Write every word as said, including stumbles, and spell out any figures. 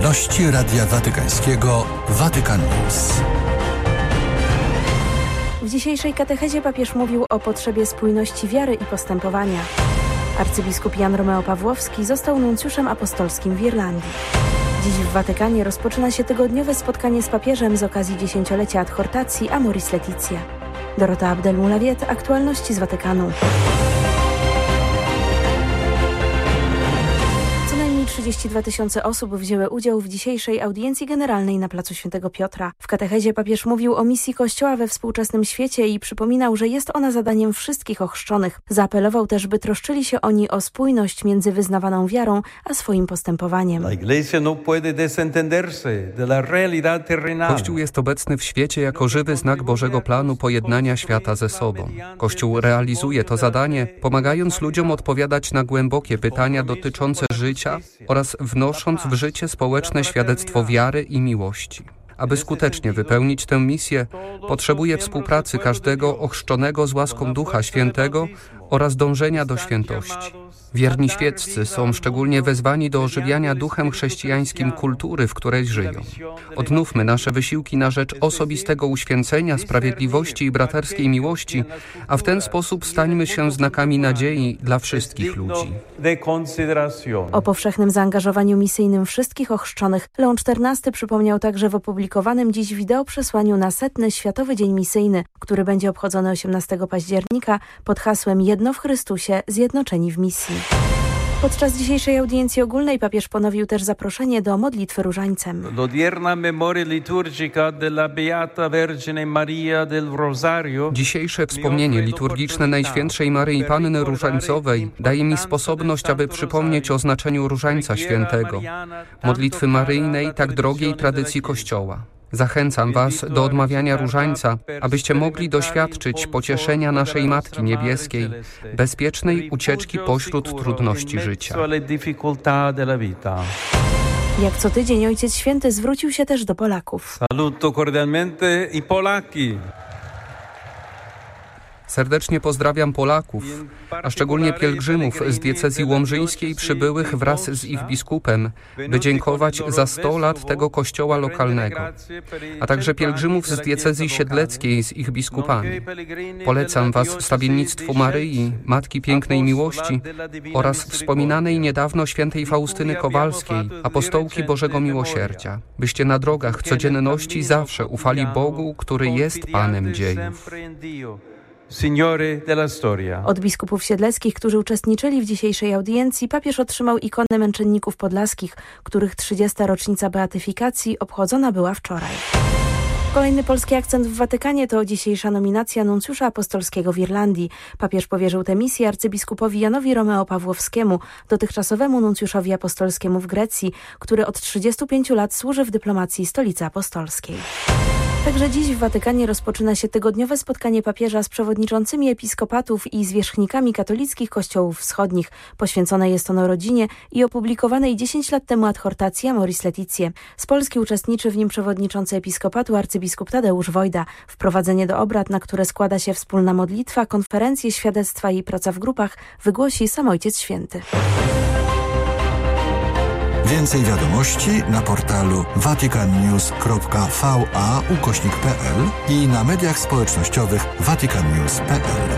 Gości Radia Watykańskiego Vatican News. W dzisiejszej katechezie papież mówił o potrzebie spójności wiary i postępowania. Arcybiskup Jan Romeo Pawłowski został nuncjuszem apostolskim w Irlandii. Dziś w Watykanie rozpoczyna się tygodniowe spotkanie z papieżem z okazji dziesięciolecia adhortacji Amoris Laetitia. Dorota Abdel-Mulawiet, aktualności z Watykanu. Co najmniej trzydzieści dwa tysiące osób wzięły udział w dzisiejszej audiencji generalnej na placu Świętego Piotra. W katechezie papież mówił o misji Kościoła we współczesnym świecie i przypominał, że jest ona zadaniem wszystkich ochrzczonych. Zaapelował też, by troszczyli się oni o spójność między wyznawaną wiarą a swoim postępowaniem. Kościół jest obecny w świecie jako żywy znak Bożego planu pojednania świata ze sobą. Kościół realizuje to zadanie, pomagając ludziom odpowiadać na głębokie pytania dotyczące życia oraz wnosząc w życie społeczne świadectwo wiary i miłości. Aby skutecznie wypełnić tę misję, potrzebuje współpracy każdego ochrzczonego z łaską Ducha Świętego oraz dążenia do świętości. Wierni świeccy są szczególnie wezwani do ożywiania duchem chrześcijańskim kultury, w której żyją. Odnówmy nasze wysiłki na rzecz osobistego uświęcenia, sprawiedliwości i braterskiej miłości, a w ten sposób stańmy się znakami nadziei dla wszystkich ludzi. O powszechnym zaangażowaniu misyjnym wszystkich ochrzczonych Leon czternasty przypomniał także w opublikowanym dziś wideo przesłaniu na setny Światowy Dzień Misyjny, który będzie obchodzony osiemnastego października pod hasłem Jedno w Chrystusie, zjednoczeni w misji. Podczas dzisiejszej audiencji ogólnej papież ponowił też zaproszenie do modlitwy różańcem. Dzisiejsze wspomnienie liturgiczne Najświętszej Maryi Panny Różańcowej daje mi sposobność, aby przypomnieć o znaczeniu Różańca Świętego, modlitwy maryjnej tak drogiej tradycji Kościoła. Zachęcam Was do odmawiania różańca, abyście mogli doświadczyć pocieszenia naszej Matki Niebieskiej, bezpiecznej ucieczki pośród trudności życia. Jak co tydzień Ojciec Święty zwrócił się też do Polaków. Saluto cordialmente i Polaki. Serdecznie pozdrawiam Polaków, a szczególnie pielgrzymów z diecezji łomżyńskiej przybyłych wraz z ich biskupem, by dziękować za sto lat tego kościoła lokalnego, a także pielgrzymów z diecezji siedleckiej z ich biskupami. Polecam Was wstawiennictwu Maryi, Matki Pięknej Miłości oraz wspominanej niedawno świętej Faustyny Kowalskiej, apostołki Bożego Miłosierdzia, byście na drogach codzienności zawsze ufali Bogu, który jest Panem dziejów. Od biskupów siedleckich, którzy uczestniczyli w dzisiejszej audiencji, papież otrzymał ikonę męczenników podlaskich, których trzydziesta rocznica beatyfikacji obchodzona była wczoraj. Kolejny polski akcent w Watykanie to dzisiejsza nominacja nuncjusza apostolskiego w Irlandii. Papież powierzył tę misję arcybiskupowi Janowi Romeo Pawłowskiemu, dotychczasowemu nuncjuszowi apostolskiemu w Grecji, który od trzydziestu pięciu lat służy w dyplomacji Stolicy Apostolskiej. Także dziś w Watykanie rozpoczyna się tygodniowe spotkanie papieża z przewodniczącymi episkopatów i zwierzchnikami katolickich kościołów wschodnich. Poświęcone jest ono rodzinie i opublikowanej dziesięć lat temu adhortacji Amoris Laetitia. Z Polski uczestniczy w nim przewodniczący episkopatu arcybiskup Tadeusz Wojda. Wprowadzenie do obrad, na które składa się wspólna modlitwa, konferencje, świadectwa i praca w grupach, wygłosi sam Ojciec Święty. Więcej wiadomości na portalu vaticannews kropka va ukośnik pe el i na mediach społecznościowych vaticannews kropka pe el.